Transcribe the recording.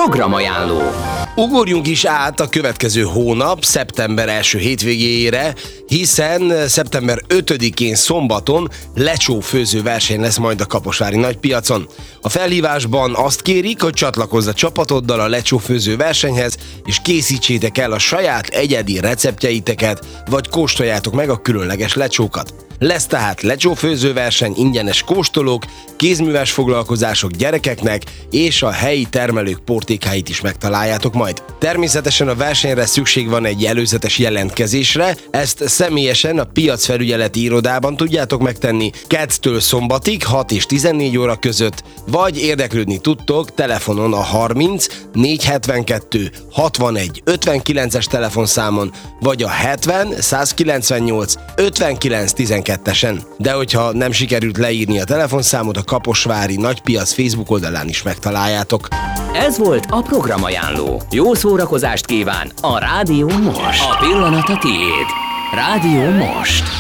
Programajánló. Ugorjunk is át a következő hónap, szeptember első hétvégéjére, hiszen szeptember 5-én szombaton lecsófőző verseny lesz majd a kaposvári nagypiacon. A felhívásban azt kérik, hogy csatlakozz a csapatoddal a lecsófőző versenyhez, és készítsétek el a saját egyedi receptjeiteket, vagy kóstoljátok meg a különleges lecsókat. Lesz tehát lecsófőző verseny, ingyenes kóstolók, kézműves foglalkozások gyerekeknek, és a helyi termelők portékáit is megtaláljátok majd. Természetesen a versenyre szükség van egy előzetes jelentkezésre, ezt személyesen a piacfelügyeleti irodában tudjátok megtenni kettől szombatig 6 és 14 óra között, vagy érdeklődni tudtok telefonon a 30 472 61 59-es telefonszámon, vagy a 70 198 59 12-esen. De hogyha nem sikerült leírni a telefonszámot, a Kaposvári Nagypiac Facebook oldalán is megtaláljátok. Ez volt a Programajánló. Jó szórakozást kíván a Rádió Most. A pillanat a tiéd. Rádió Most.